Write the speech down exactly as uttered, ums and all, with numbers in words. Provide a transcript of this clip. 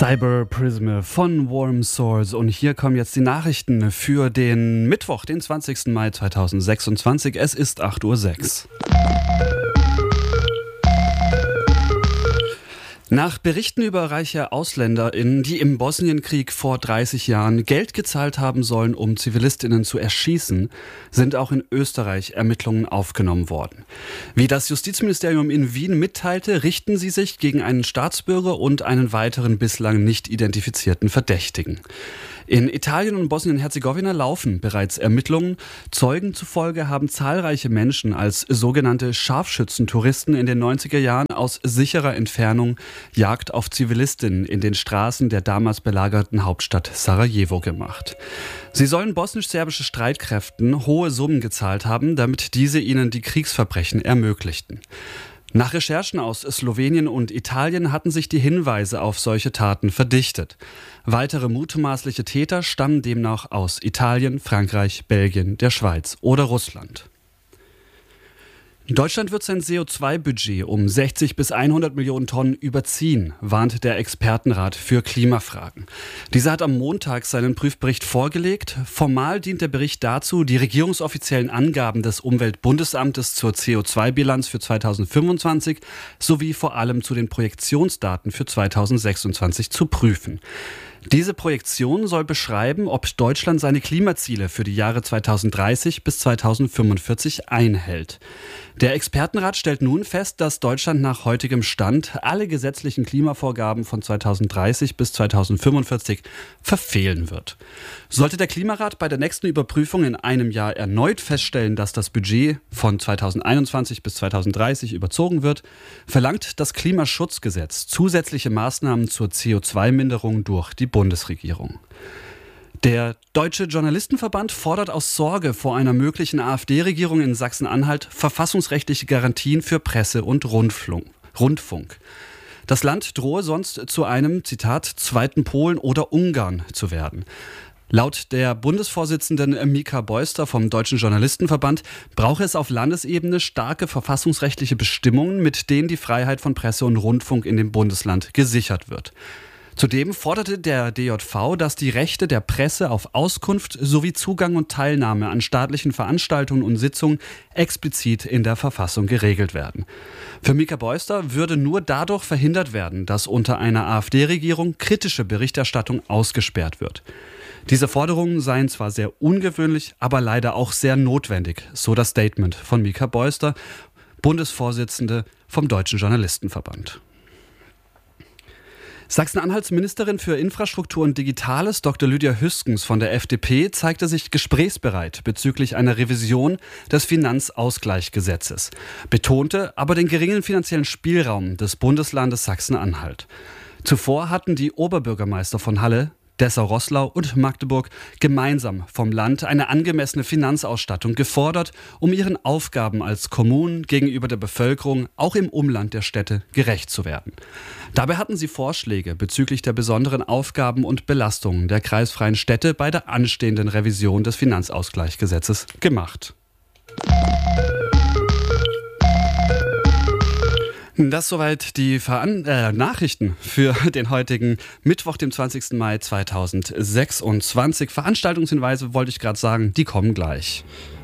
Cyber Prism von Warm Source. Und hier kommen jetzt die Nachrichten für den Mittwoch, den zwanzigsten Mai zweitausendsechsundzwanzig. Es ist acht Uhr sechs. Nach Berichten über reiche AusländerInnen, die im Bosnienkrieg vor dreißig Jahren Geld gezahlt haben sollen, um ZivilistInnen zu erschießen, sind auch in Österreich Ermittlungen aufgenommen worden. Wie das Justizministerium in Wien mitteilte, richten sie sich gegen einen Staatsbürger und einen weiteren bislang nicht identifizierten Verdächtigen. In Italien und Bosnien-Herzegowina laufen bereits Ermittlungen. Zeugen zufolge haben zahlreiche Menschen als sogenannte Scharfschützentouristen in den neunziger Jahren aus sicherer Entfernung Jagd auf Zivilistinnen in den Straßen der damals belagerten Hauptstadt Sarajevo gemacht. Sie sollen bosnisch-serbische Streitkräften hohe Summen gezahlt haben, damit diese ihnen die Kriegsverbrechen ermöglichten. Nach Recherchen aus Slowenien und Italien hatten sich die Hinweise auf solche Taten verdichtet. Weitere mutmaßliche Täter stammen demnach aus Italien, Frankreich, Belgien, der Schweiz oder Russland. Deutschland wird sein C O zwei Budget um sechzig bis hundert Millionen Tonnen überziehen, warnt der Expertenrat für Klimafragen. Dieser hat am Montag seinen Prüfbericht vorgelegt. Formal dient der Bericht dazu, die regierungsoffiziellen Angaben des Umweltbundesamtes zur C O zwei Bilanz für zweitausendfünfundzwanzig sowie vor allem zu den Projektionsdaten für zweitausendsechsundzwanzig zu prüfen. Diese Projektion soll beschreiben, ob Deutschland seine Klimaziele für die Jahre zweitausenddreißig bis zweitausendfünfundvierzig einhält. Der Expertenrat stellt nun fest, dass Deutschland nach heutigem Stand alle gesetzlichen Klimavorgaben von zweitausenddreißig bis zweitausendfünfundvierzig verfehlen wird. Sollte der Klimarat bei der nächsten Überprüfung in einem Jahr erneut feststellen, dass das Budget von zweitausendeinundzwanzig bis zweitausenddreißig überzogen wird, verlangt das Klimaschutzgesetz zusätzliche Maßnahmen zur C O zwei Minderung durch die Bundesregierung. Der Deutsche Journalistenverband fordert aus Sorge vor einer möglichen AfD-Regierung in Sachsen-Anhalt verfassungsrechtliche Garantien für Presse und Rundfunk. Das Land drohe sonst zu einem, Zitat, zweiten Polen oder Ungarn zu werden. Laut der Bundesvorsitzenden Mika Beuster vom Deutschen Journalistenverband brauche es auf Landesebene starke verfassungsrechtliche Bestimmungen, mit denen die Freiheit von Presse und Rundfunk in dem Bundesland gesichert wird. Zudem forderte der D J V, dass die Rechte der Presse auf Auskunft sowie Zugang und Teilnahme an staatlichen Veranstaltungen und Sitzungen explizit in der Verfassung geregelt werden. Für Mika Beuster würde nur dadurch verhindert werden, dass unter einer AfD-Regierung kritische Berichterstattung ausgesperrt wird. Diese Forderungen seien zwar sehr ungewöhnlich, aber leider auch sehr notwendig, so das Statement von Mika Beuster, Bundesvorsitzende vom Deutschen Journalistenverband. Sachsen-Anhalts Ministerin für Infrastruktur und Digitales, Doktor Lydia Hüskens von der F D P, zeigte sich gesprächsbereit bezüglich einer Revision des Finanzausgleichsgesetzes, betonte aber den geringen finanziellen Spielraum des Bundeslandes Sachsen-Anhalt. Zuvor hatten die Oberbürgermeister von Halle, Dessau-Roßlau und Magdeburg gemeinsam vom Land eine angemessene Finanzausstattung gefordert, um ihren Aufgaben als Kommunen gegenüber der Bevölkerung auch im Umland der Städte gerecht zu werden. Dabei hatten sie Vorschläge bezüglich der besonderen Aufgaben und Belastungen der kreisfreien Städte bei der anstehenden Revision des Finanzausgleichsgesetzes gemacht. Das soweit die Veran- äh, Nachrichten für den heutigen Mittwoch, dem zwanzigsten Mai zweitausendsechsundzwanzig. Veranstaltungshinweise wollte ich gerade sagen, die kommen gleich.